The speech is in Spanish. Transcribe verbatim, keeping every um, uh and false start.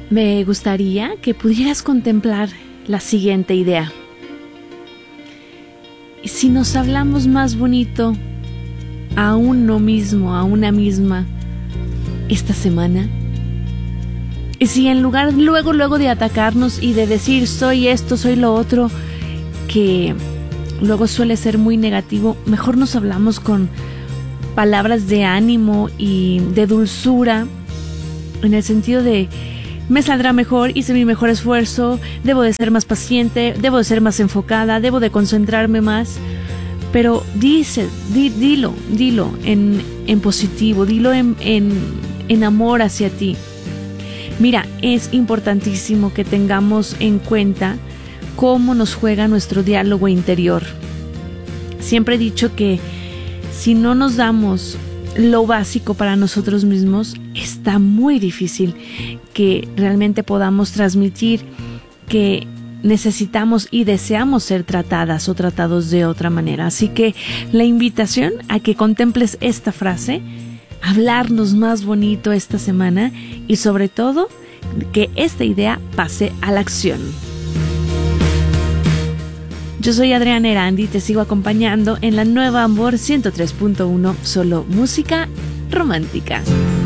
me gustaría que pudieras contemplar la siguiente idea. Y si nos hablamos más bonito a uno mismo, a una misma, esta semana, y si en lugar luego, luego de atacarnos y de decir soy esto, soy lo otro, que luego suele ser muy negativo, mejor nos hablamos con palabras de ánimo y de dulzura, en el sentido de me saldrá mejor, hice mi mejor esfuerzo, debo de ser más paciente, debo de ser más enfocada, debo de concentrarme más. Pero dice, di, dilo, dilo en, en positivo, dilo en, en, en amor hacia ti. Mira, es importantísimo que tengamos en cuenta cómo nos juega nuestro diálogo interior. Siempre he dicho que si no nos damos lo básico para nosotros mismos, está muy difícil que realmente podamos transmitir que necesitamos y deseamos ser tratadas o tratados de otra manera. Así que la invitación a que contemples esta frase, hablarnos más bonito esta semana y sobre todo que esta idea pase a la acción. Yo soy Adriana Erandi y te sigo acompañando en la nueva Amor ciento tres punto uno, solo música romántica.